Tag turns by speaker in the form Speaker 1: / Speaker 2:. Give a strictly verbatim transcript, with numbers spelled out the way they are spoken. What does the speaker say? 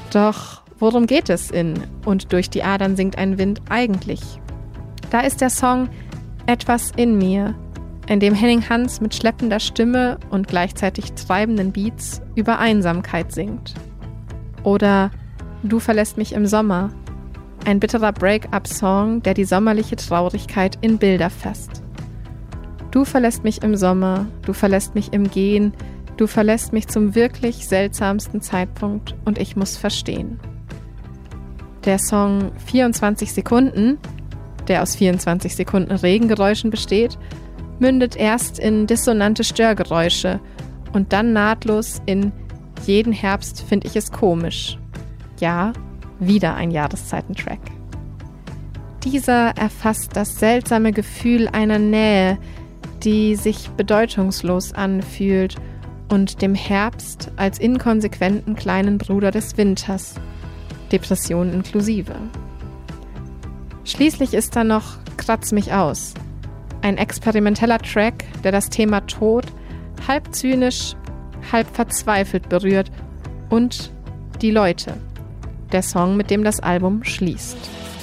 Speaker 1: Doch worum geht es in Und durch die Adern singt ein Wind eigentlich? Da ist der Song Etwas in mir, in dem Henning Hans mit schleppender Stimme und gleichzeitig treibenden Beats über Einsamkeit singt. Oder Du verlässt mich im Sommer, ein bitterer Break-up-Song, der die sommerliche Traurigkeit in Bilder fasst. Du verlässt mich im Sommer, du verlässt mich im Gehen, du verlässt mich zum wirklich seltsamsten Zeitpunkt und ich muss verstehen. Der Song vierundzwanzig Sekunden, der aus vierundzwanzig Sekunden Regengeräuschen besteht, mündet erst in dissonante Störgeräusche und dann nahtlos in Jeden Herbst find ich es komisch. Ja, wieder ein Jahreszeitentrack. Dieser erfasst das seltsame Gefühl einer Nähe, die sich bedeutungslos anfühlt und dem Herbst als inkonsequenten kleinen Bruder des Winters, Depression inklusive. Schließlich ist da noch Kratz mich aus, ein experimenteller Track, der das Thema Tod halb zynisch, halb verzweifelt berührt und die Leute, der Song, mit dem das Album schließt.